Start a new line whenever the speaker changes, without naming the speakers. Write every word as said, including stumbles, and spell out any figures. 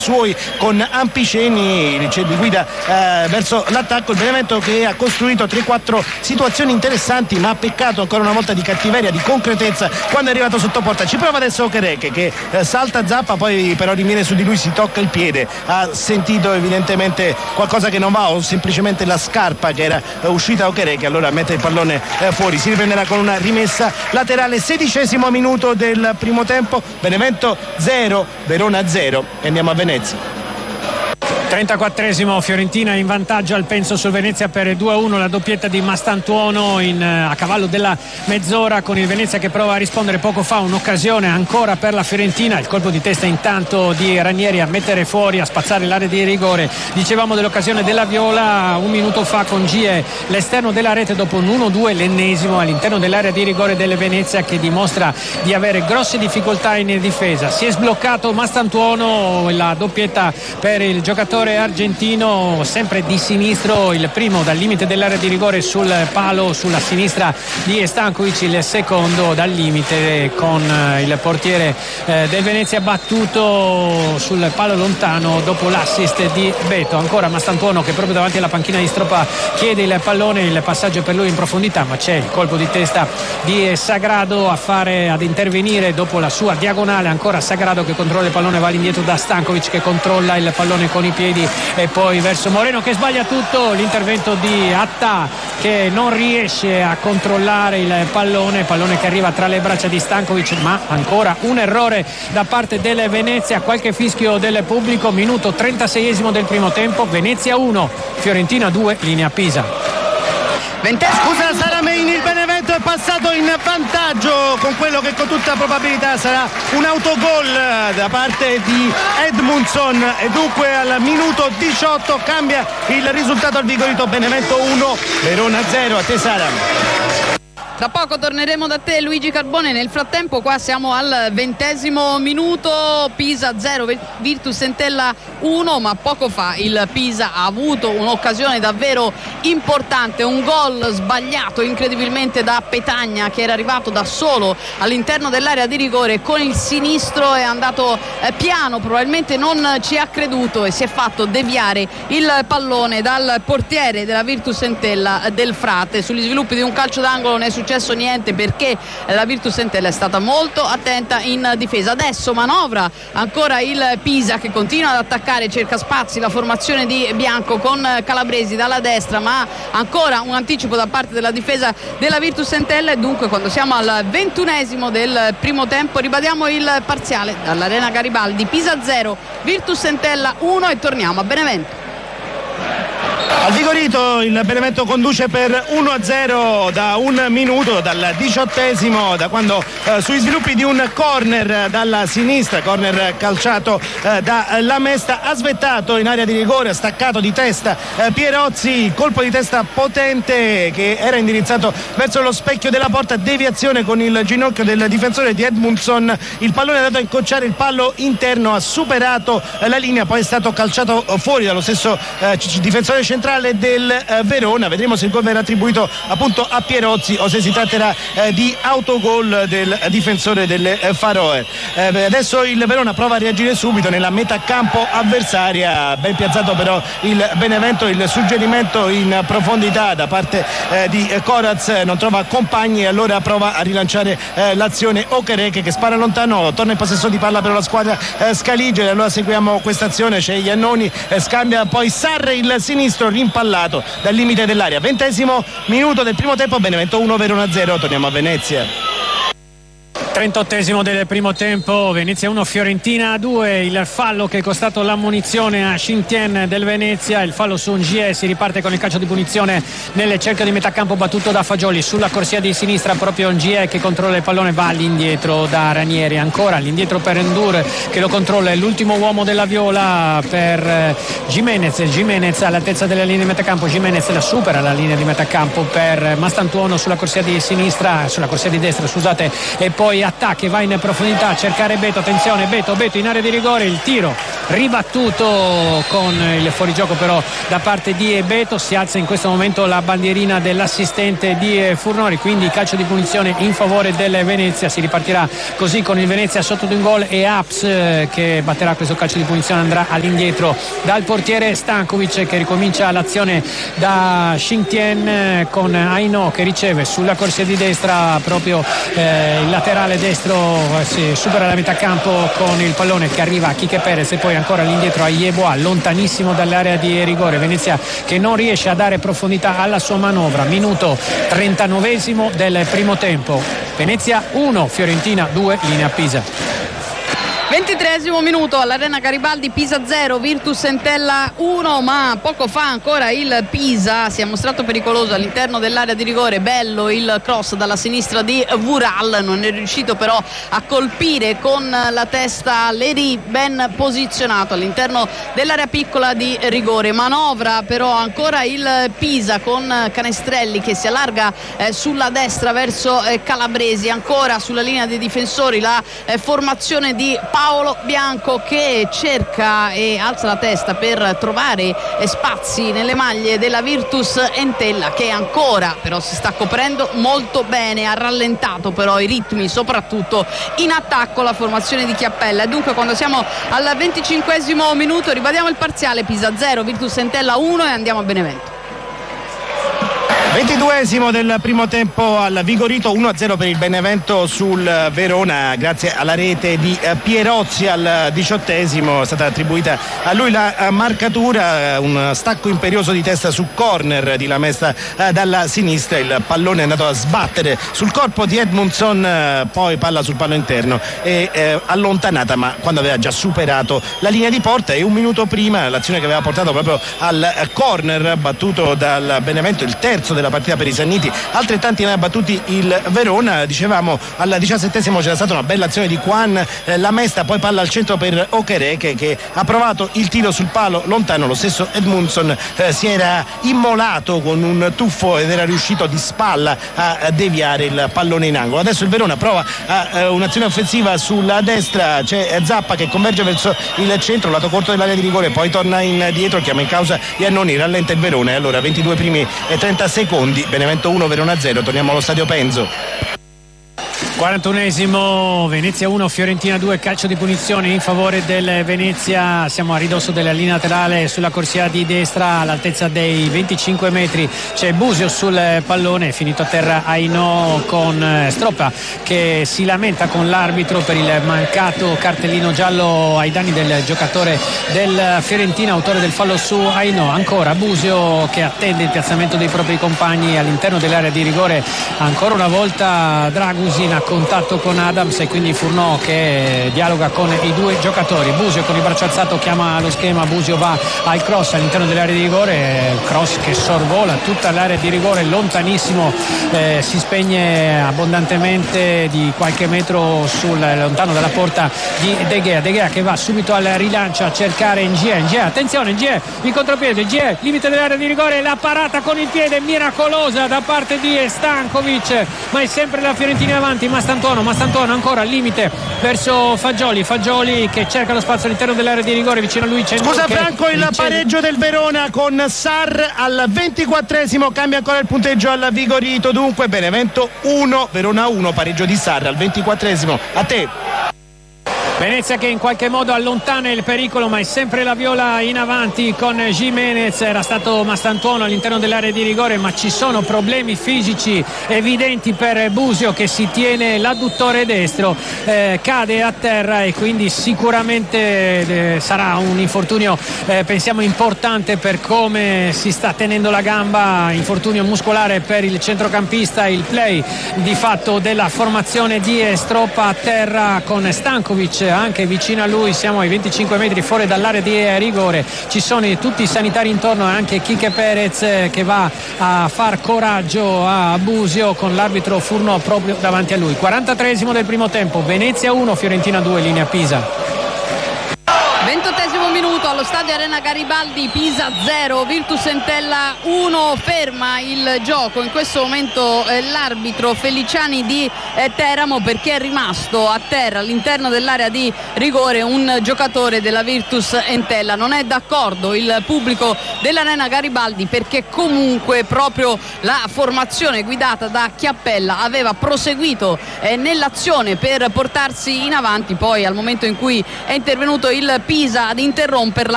suoi con Ampiceni, di guida eh, verso l'attacco. Il Benevento che ha costruito tre quattro situazioni interessanti, ma ha peccato ancora una volta di cattiveria, di concretezza quando è arrivato sotto porta. Ci prova adesso Okereke che eh, salta Zappa, poi però rimane su di lui, si tocca il piede, ha sentito evidentemente qualcosa che non va, o semplicemente la scarpa che era eh, uscita Okereke, allora mette il pallone eh, fuori. Si riprenderà con una rimessa laterale. Sedicesimo minuto del primo tempo, Benevento zero Verona zero, e andiamo a Venezia.
trentaquattresimo, Fiorentina in vantaggio al Penso sul Venezia per due a uno, la doppietta di Mastantuono in, a cavallo della mezz'ora, con il Venezia che prova a rispondere. Poco fa un'occasione ancora per la Fiorentina, il colpo di testa intanto di Ranieri a mettere fuori, a spazzare l'area di rigore. Dicevamo dell'occasione della Viola un minuto fa con Gie, l'esterno della rete dopo un uno due, l'ennesimo all'interno dell'area di rigore del Venezia, che dimostra di avere grosse difficoltà in difesa. Si è sbloccato Mastantuono, la doppietta per il giocatore argentino, sempre di sinistro, il primo dal limite dell'area di rigore sul palo sulla sinistra di Stankovic, il secondo dal limite con il portiere eh, del Venezia battuto sul palo lontano dopo l'assist di Beto. Ancora Mastantuono che proprio davanti alla panchina di Stroppa chiede il pallone, il passaggio per lui in profondità, ma c'è il colpo di testa di Sagrado a fare, ad intervenire dopo la sua diagonale. Ancora Sagrado che controlla il pallone, va all'indietro da Stankovic che controlla il pallone con i piedi e poi verso Moreno che sbaglia tutto. L'intervento di Attà che non riesce a controllare il pallone, pallone che arriva tra le braccia di Stankovic, ma ancora un errore da parte del Venezia. Qualche fischio del pubblico. Minuto trentaseiesimo del primo tempo, Venezia uno Fiorentina due, linea Pisa.
Scusa Sarameini, il Benevento è passato in vantaggio con quello che con tutta probabilità sarà un autogol da parte di Edmundson, e dunque al minuto diciotto cambia il risultato al vigorito. Benevento uno Verona zero. A te Sara.
Tra poco torneremo da te Luigi Carbone. Nel frattempo qua siamo al ventesimo minuto, Pisa zero Virtus Entella uno, ma poco fa il Pisa ha avuto un'occasione davvero importante, un gol sbagliato incredibilmente da Petagna, che era arrivato da solo all'interno dell'area di rigore con il sinistro, è andato eh, piano, probabilmente non ci ha creduto e si è fatto deviare il pallone dal portiere della Virtus Entella, Del Frate. Sugli sviluppi di un calcio d'angolo non è successo niente, perché la Virtus Entella è stata molto attenta in difesa. Adesso manovra ancora il Pisa che continua ad attaccare, cerca spazi, la formazione di Bianco con Calabresi dalla destra, ma ancora un anticipo da parte della difesa della Virtus Entella. E dunque quando siamo al ventunesimo del primo tempo ribadiamo il parziale dall'Arena Garibaldi: Pisa zero Virtus Entella uno, e torniamo a Benevento.
Al Vigorito il Benevento conduce per uno a zero da un minuto, dal diciottesimo, da quando eh, sugli sviluppi di un corner dalla sinistra, corner calciato eh, da Lamesta, ha svettato in area di rigore, ha staccato di testa eh, Pierozzi, colpo di testa potente che era indirizzato verso lo specchio della porta, deviazione con il ginocchio del difensore di Edmundson, il pallone è andato a incrociare il palo interno, ha superato eh, la linea, poi è stato calciato fuori dallo stesso eh, difensore centrale del eh, Verona. Vedremo se il gol verrà attribuito appunto a Pierozzi o se si tratterà eh, di autogol del eh, difensore delle eh, Faroe. Eh, adesso il Verona prova a reagire subito nella metà campo avversaria, ben piazzato però il Benevento, il suggerimento in profondità da parte eh, di eh, Coraz non trova compagni e allora prova a rilanciare eh, l'azione. Okereke che spara lontano, torna in possesso di palla per la squadra eh, scaligere, allora seguiamo questa azione, c'è Iannoni, eh, scambia poi Sarre il sinistro, rimpallato dal limite dell'area. Ventesimo minuto del primo tempo, Benevento uno Verona zero. Torniamo a Venezia.
trentottesimo del primo tempo, Venezia uno Fiorentina due, il fallo che è costato l'ammonizione a Shintien del Venezia, il fallo su Ngie, si riparte con il calcio di punizione nel cerchio di metà campo battuto da Fagioli, sulla corsia di sinistra proprio Ngie che controlla il pallone, va all'indietro da Ranieri, ancora all'indietro per Endur che lo controlla, è l'ultimo uomo della Viola per Gimenez, Gimenez all'altezza della linea di metà campo, Gimenez la supera la linea di metà campo per Mastantuono sulla corsia di sinistra, sulla corsia di destra scusate, e poi poi attacca e va in profondità a cercare Beto, attenzione Beto, Beto in area di rigore, il tiro ribattuto con il fuorigioco però da parte di Beto. Si alza in questo momento la bandierina dell'assistente di Furnori, quindi calcio di punizione in favore del Venezia. Si ripartirà così con il Venezia sotto di un gol e Aps che batterà questo calcio di punizione, andrà all'indietro dal portiere Stankovic che ricomincia l'azione da Xintien con Aino che riceve sulla corsia di destra proprio eh, il laterale destro, eh, si supera la metà campo con il pallone che arriva a Kike Perez e poi ancora all'indietro a Yeboah, lontanissimo dall'area di rigore. Venezia che non riesce a dare profondità alla sua manovra. Minuto trentanovesimo del primo tempo. Venezia uno, Fiorentina due, linea Pisa.
ventitreesimo minuto all'Arena Garibaldi, Pisa zero, Virtus Entella uno, ma poco fa ancora il Pisa si è mostrato pericoloso all'interno dell'area di rigore. Bello il cross dalla sinistra di Vural, non è riuscito però a colpire con la testa Leri, ben posizionato all'interno dell'area piccola di rigore. Manovra però ancora il Pisa con Canestrelli che si allarga eh, sulla destra verso eh, Calabresi, ancora sulla linea dei difensori la eh, formazione di Paolo Bianco che cerca e alza la testa per trovare spazi nelle maglie della Virtus Entella che ancora però si sta coprendo molto bene, ha rallentato però i ritmi soprattutto in attacco la formazione di Chiappella. E dunque quando siamo al venticinquesimo minuto ribadiamo il parziale: Pisa zero, Virtus Entella uno, e andiamo a Benevento.
ventiduesimo del primo tempo al Vigorito, uno a zero per il Benevento sul Verona grazie alla rete di Pierozzi. Al diciottesimo è stata attribuita a lui la marcatura, un stacco imperioso di testa su corner di Lamesta dalla sinistra, il pallone è andato a sbattere sul corpo di Edmundson, poi palla sul palo interno e eh, allontanata ma quando aveva già superato la linea di porta. E un minuto prima l'azione che aveva portato proprio al corner battuto dal Benevento, il terzo della partita per i Sanniti, altrettanti ne ha battuti il Verona. Dicevamo al diciassettesimo c'era stata una bella azione di Juan eh, Lamesta, poi palla al centro per Okereke che ha provato il tiro sul palo lontano. Lo stesso Edmundson eh, si era immolato con un tuffo ed era riuscito di spalla a, a deviare il pallone in angolo. Adesso il Verona prova a, a un'azione offensiva sulla destra, c'è Zappa che converge verso il centro, lato corto dell'area di rigore, poi torna indietro, chiama in causa Iannoni, rallenta il Verona e allora ventidue primi e trenta secondi, Benevento uno, Verona zero. Torniamo allo stadio Penzo.
quarantunesimo, Venezia uno, Fiorentina due, calcio di punizione in favore del Venezia. Siamo a ridosso della linea laterale, sulla corsia di destra all'altezza dei venticinque metri c'è Busio sul pallone, finito a terra Aino con Stroppa che si lamenta con l'arbitro per il mancato cartellino giallo ai danni del giocatore del Fiorentina, autore del fallo su Aino. Ancora Busio che attende il piazzamento dei propri compagni all'interno dell'area di rigore, ancora una volta Dragusin a contatto con Adams e quindi Furnò che dialoga con i due giocatori. Busio con il braccio alzato chiama lo schema, Busio va al cross all'interno dell'area di rigore, cross che sorvola tutta l'area di rigore, lontanissimo, eh, si spegne abbondantemente di qualche metro sul lontano dalla porta di De Gea. De Gea che va subito al rilancio a cercare Ngie, Ngie, attenzione Ngie, il contropiede, Ngie, limite dell'area di rigore, la parata con il piede miracolosa da parte di Stankovic, ma è sempre la Fiorentina avanti. Mastantuono, Mastantuono ancora al limite verso Fagioli, Fagioli che cerca lo spazio all'interno dell'area di rigore, vicino a lui c'è
scusa Franco, il pareggio del Verona con Sarr al ventiquattresimo, cambia ancora il punteggio al Vigorito, dunque Benevento uno, Verona uno, pareggio di Sarr al ventiquattresimo. A te.
Venezia che in qualche modo allontana il pericolo, ma è sempre la Viola in avanti con Jimenez. Era stato Mastantuono all'interno dell'area di rigore, ma ci sono problemi fisici evidenti per Busio che si tiene l'adduttore destro, eh, cade a terra e quindi sicuramente eh, sarà un infortunio eh, pensiamo importante per come si sta tenendo la gamba, infortunio muscolare per il centrocampista. Il play di fatto della formazione di Stroppa a terra con Stankovic anche vicino a lui, siamo ai venticinque metri fuori dall'area di rigore, ci sono tutti i sanitari intorno e anche Kike Perez che va a far coraggio a Busio con l'arbitro Furnò proprio davanti a lui. quarantatreesimo del primo tempo, Venezia uno, Fiorentina due, linea Pisa.
ventottesimo minuto allo dallo stadio Arena Garibaldi. Pisa zero, Virtus Entella uno. Ferma il gioco in questo momento eh, l'arbitro Feliciani di eh, Teramo, perché è rimasto a terra all'interno dell'area di rigore un giocatore della Virtus Entella. Non è d'accordo il pubblico dell'Arena Garibaldi, perché comunque proprio la formazione guidata da Chiappella aveva proseguito eh, nell'azione per portarsi in avanti. Poi al momento in cui è intervenuto il Pisa ad interromperla,